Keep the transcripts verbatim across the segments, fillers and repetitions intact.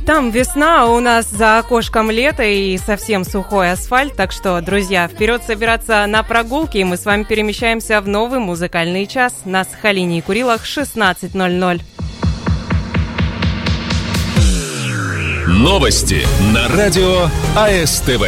Там весна, а у нас за окошком лето и совсем сухой асфальт. Так что, друзья, вперед собираться на прогулки. И мы с вами перемещаемся в новый музыкальный час на Сахалине и Курилах шестнадцать ноль ноль. Новости на радио АСТВ.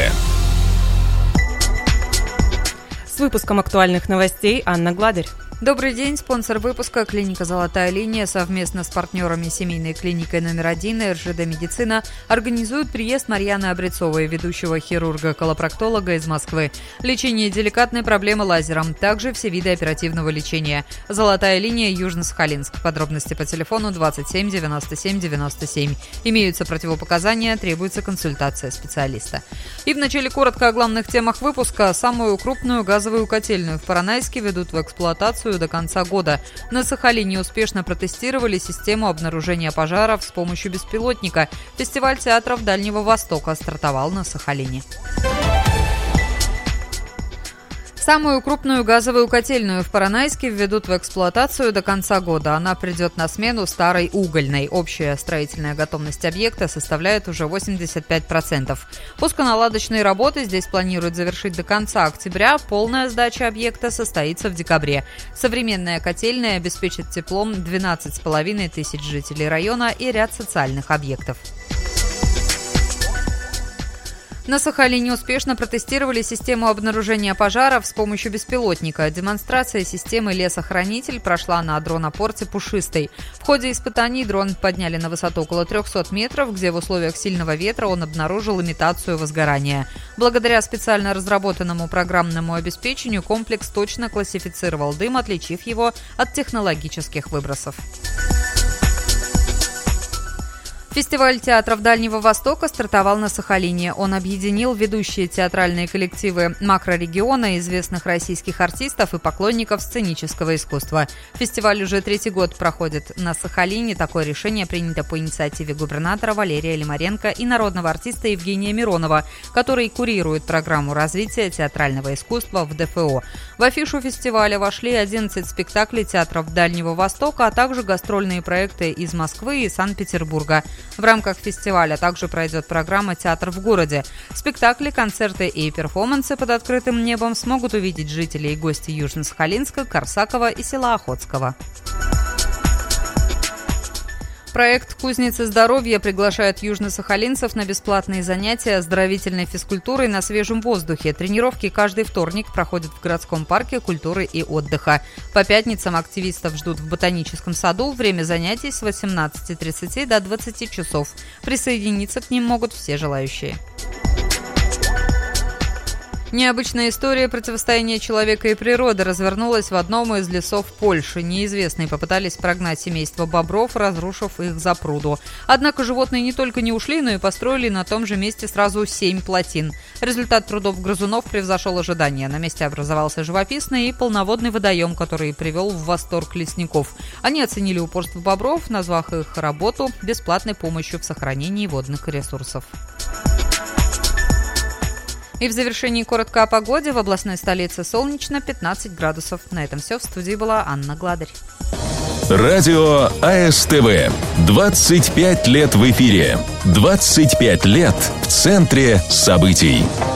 С выпуском актуальных новостей Анна Гладырь. Добрый день. Спонсор выпуска — клиника «Золотая линия» совместно с партнерами семейной клиникой номер один эр жэ дэ «Медицина» организуют приезд Марьяны Обрецовой, ведущего хирурга-колопроктолога из Москвы. Лечение деликатной проблемы лазером. Также все виды оперативного лечения. «Золотая линия», Южно-Сахалинск. Подробности по телефону двадцать семь девяносто семь девяносто семь. Имеются противопоказания, требуется консультация специалиста. И в начале коротко о главных темах выпуска. Самую крупную газовую котельную в Поронайске ведут в эксплуатацию до конца года. На Сахалине успешно протестировали систему обнаружения пожаров с помощью беспилотника. Фестиваль театров Дальнего Востока стартовал на Сахалине. Самую крупную газовую котельную в Поронайске введут в эксплуатацию до конца года. Она придет на смену старой угольной. Общая строительная готовность объекта составляет уже восемьдесят пять процентов. Пусконаладочные работы здесь планируют завершить до конца октября. Полная сдача объекта состоится в декабре. Современная котельная обеспечит теплом двенадцать с половиной тысяч жителей района и ряд социальных объектов. На Сахалине успешно протестировали систему обнаружения пожаров с помощью беспилотника. Демонстрация системы «Лесохранитель» прошла на дронопорте «Пушистый». В ходе испытаний дрон подняли на высоту около трехсот метров, где в условиях сильного ветра он обнаружил имитацию возгорания. Благодаря специально разработанному программному обеспечению комплекс точно классифицировал дым, отличив его от технологических выбросов. Фестиваль театров Дальнего Востока стартовал на Сахалине. Он объединил ведущие театральные коллективы макрорегиона, известных российских артистов и поклонников сценического искусства. Фестиваль уже третий год проходит на Сахалине. Такое решение принято по инициативе губернатора Валерия Лимаренко и народного артиста Евгения Миронова, который курирует программу развития театрального искусства в дэ эф о. В афишу фестиваля вошли одиннадцать спектаклей театров Дальнего Востока, а также гастрольные проекты из Москвы и Санкт-Петербурга. В рамках фестиваля также пройдет программа «Театр в городе». Спектакли, концерты и перформансы под открытым небом смогут увидеть жители и гости Южно-Сахалинска, Корсакова и села Охотского. Проект «Кузницы здоровья» приглашает южно-сахалинцев на бесплатные занятия оздоровительной физкультурой на свежем воздухе. Тренировки каждый вторник проходят в городском парке культуры и отдыха. По пятницам активистов ждут в ботаническом саду. Время занятий с восемнадцати тридцати до двадцати часов. Присоединиться к ним могут все желающие. Необычная история противостояния человека и природы развернулась в одном из лесов Польши. Неизвестные попытались прогнать семейство бобров, разрушив их запруду. Однако животные не только не ушли, но и построили на том же месте сразу семь плотин. Результат трудов грызунов превзошел ожидания. На месте образовался живописный и полноводный водоем, который привел в восторг лесников. Они оценили упорство бобров, назвав их работу бесплатной помощью в сохранении водных ресурсов. И в завершении коротко о погоде. В областной столице солнечно, пятнадцать градусов. На этом все. В студии была Анна Гладырь. Радио АСТВ. двадцать пять лет в эфире. двадцать пять лет в центре событий.